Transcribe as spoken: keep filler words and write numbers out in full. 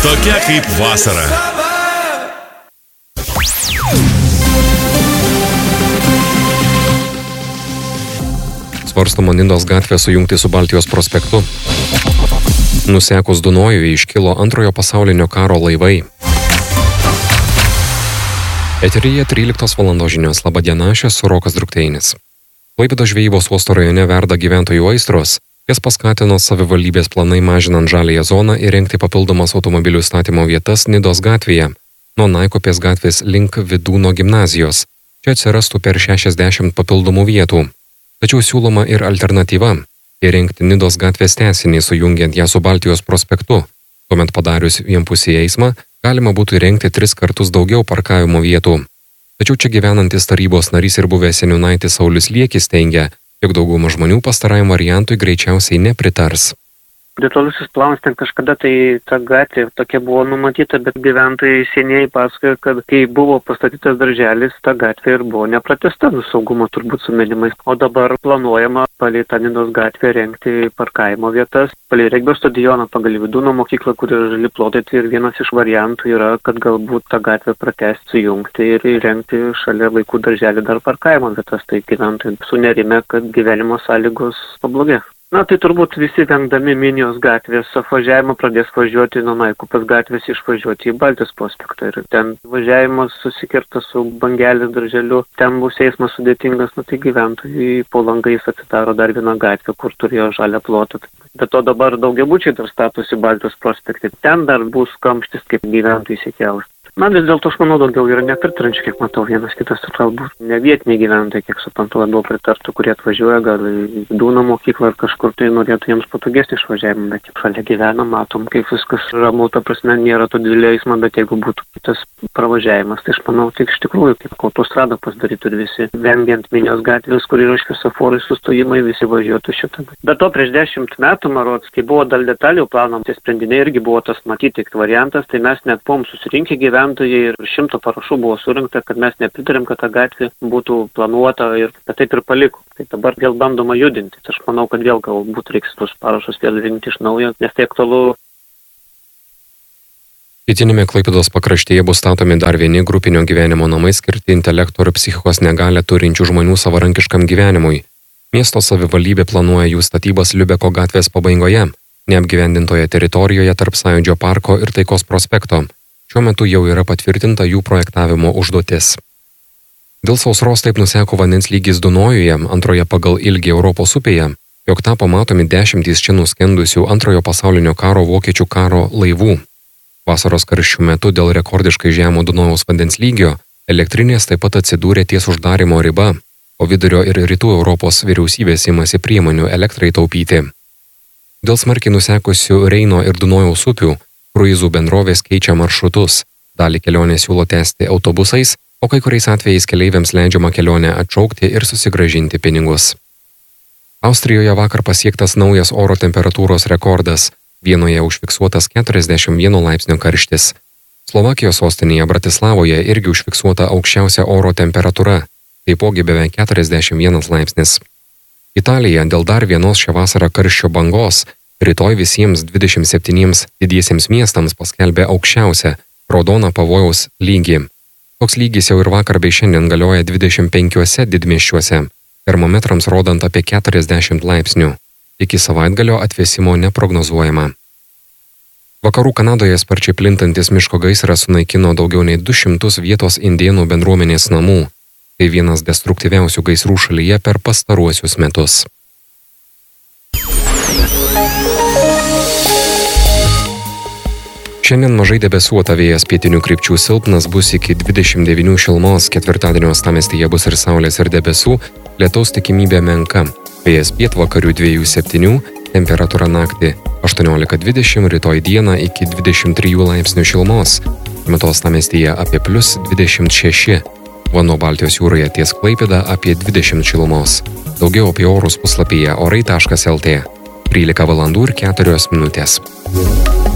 Tokia kaip vasara. Svarstoma Nidos gatvę sujungti su Baltijos prospektu. Nusekus Dunojuje iškilo antrojo pasaulinio karo laivai. Eteryje tryliktos valandos žinios. Labą dieną, aš esu Rokas Drukteinis. Klaipėdos žvejybos uosto rajone verda gyventojų aistros. Jas paskatino savivaldybės planai mažinant žaliąją zoną įrengti papildomas automobilių statymo vietas Nidos gatvėje, nuo Naikupės gatvės link Vidūno gimnazijos. Čia atsirastų per šešiasdešimt papildomų vietų. Tačiau siūloma ir alternatyva – įrengti Nidos gatvės tęsinį, sujungiant ją su Baltijos prospektu. Tuomet padarius vienpusį eismą, galima būtų įrengti tris kartus daugiau parkavimo vietų. Tačiau čia gyvenantis tarybos narys ir buvęs seniūnaitis Saulius Liekis teigia, jog dauguma žmonių pastarajam variantui greičiausiai nepritars. Detalusis planas ten kažkada tai ta gatvė tokia buvo numatyta, bet gyventojai senieji pasakojo, kad kai buvo pastatytas darželis, ta gatvė ir buvo nepratęsta, nu saugumo turbūt sumenimais. O dabar planuojama palei tą Nidos gatvę rengti parkavimo vietas, palei regbio stadioną, pagal Vidūno mokyklą, kur yra žali plotai, tai ir vienas iš variantų yra, kad galbūt tą gatvę pratęsti, sujungti ir įrengti šalia vaikų darželį dar parkavimo vietas, tai gyventojai sunerime, kad gyvenimo sąlygos pablogės. Na, tai turbūt visi vengdami Minijos gatvės apvažiavimo pradės važiuoti nuo Naikupės gatvės išvažiuoti į Baltijos prospektą. Ir ten važiavimas susikirta su Bangelės darželiu, ten bus eismas sudėtingas, nu tai gyventojai po langais atsidaro dar vieną gatvę, kur turėjo žalią plotą. Be to dabar daugiabučiai dar statosi Baltijos prospekte, ten dar bus kamštis, kaip gyventojai įsikels. Na, vis dėlto aš manau daugiau yra nepritrančių, kiek matau, vienas kitas galbūt ne vietiniai gyventojai, kiek suprantu, labiau pritartų, kurie atvažiuoja gal į Vidūno mokyklą ar kažkur tai norėtų jiems patogesnį išvažiavimą, bet kaip šalia gyvena, matom, kaip viskas ramu, ta prasme nėra to didelio eismo, bet jeigu būtų kitas pravažiavimas, tai aš manau, tik iš tikrųjų, kaip autostradą pasidarytų ir visi, vengiant Minijos gatvės, kur yra šviesoforai sustojimai, visi važiuotų šitą. Be to, prieš dešimt metų, marods, kai buvo dėl detalių plano, tie sprendiniai irgi buvo tas matyti variantas, tai mes net buvom susirinkę gyventojai ir šimto parašų buvo surinkta, kad mes nepritarėm, kad ta gatvė būtų planuota ir kad taip ir paliko. Tai dabar vėl bandoma judinti. Tai aš manau, kad vėl galbūt reiks tos parašus vėl rinkti iš naujo, nes tai aktualu. Pietinėme Klaipėdos pakraštyje bus statomi dar vieni grupinio gyvenimo namai skirti intelekto ir psichikos negalią turinčių žmonių savarankiškam gyvenimui. Miesto savivaldybė planuoja jų statybas Liubeko gatvės pabaigoje, neapgyvendintoje teritorijoje tarp Sąjūdžio parko ir Taikos prospekto. Šiuo metu jau yra patvirtinta jų projektavimo užduotis. Dėl sausros taip nuseko vandens lygis Dunojuje, antroje pagal ilgį Europos upėje, jog tapo matomi dešimtys čia nuskendusių antrojo pasaulinio karo vokiečių karo laivų. Vasaros karščių metu dėl rekordiškai žemo Dunojaus vandens lygio elektrinės taip pat atsidūrė ties uždarimo riba, o vidurio ir rytų Europos vyriausybės imasi priemonių elektrai taupyti. Dėl smarkiai nusekusių Reino ir Dunojaus upių kruizų bendrovės keičia maršrutus. Dalį kelionės siūlo tęsti autobusais, o kai kuriais atvejais keleiviams leidžiama kelionę atšaukti ir susigrąžinti pinigus. Austrijoje vakar pasiektas naujas oro temperatūros rekordas. Vienoje užfiksuotas keturiasdešimt vieno laipsnio karštis. Slovakijos sostinėje Bratislavoje irgi užfiksuota aukščiausia oro temperatūra, taipogi beveik keturiasdešimt vienas laipsnis. Italija dėl dar vienos šią vasarą karščio bangos rytoj visiems dvidešimt septyniems didiesiems miestams paskelbė aukščiausią raudoną pavojaus lygį. Toks lygis jau ir vakar bei šiandien galioja dvidešimt penkiuose didmiesčiuose, termometrams rodant apie keturiasdešimt laipsnių. Iki savaitgalio atvėsimo neprognozuojama. Vakarų Kanadoje sparčiai plintantis miško gaisras sunaikino daugiau nei du šimtus vietos indėnų bendruomenės namų. Tai vienas destruktyviausių gaisrų šalyje per pastaruosius metus. Šiandien mažai debesuota, vėjas pietinių krypčių silpnas, bus iki dvidešimt devynių šilumos, ketvirtadienio uostamiestyje bus ir saulės ir debesų, lietaus tikimybė menka. Vėjas pietvakarių dviejų septynių, temperatūra naktį aštuoniolika dvidešimt, rytoj dieną iki dvidešimt trijų laipsnių šilumos. Metu uostamiestyje apie plius dvidešimt šeši, Vanduo Baltijos jūroje ties Klaipėda apie dvidešimt šilumos. Daugiau apie orus puslapyje orai taškas lt. trylika valandų ir keturios minutės.